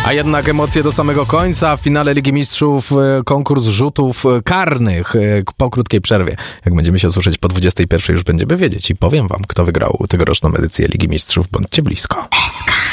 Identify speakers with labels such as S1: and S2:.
S1: A jednak emocje do samego końca. W finale Ligi Mistrzów konkurs rzutów karnych po krótkiej przerwie. Jak będziemy się słyszeć po 21, już będziemy wiedzieć i powiem wam, kto wygrał tegoroczną edycję Ligi Mistrzów. Bądźcie blisko.